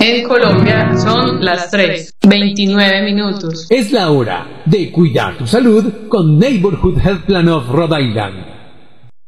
En Colombia son las 3:29. Es la hora de cuidar tu salud con Neighborhood Health Plan of Rhode Island.